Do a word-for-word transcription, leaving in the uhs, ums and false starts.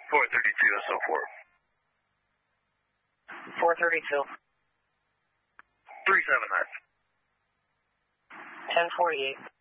four thirty-two S O four. four thirty-two. three seven nine. ten forty-eight.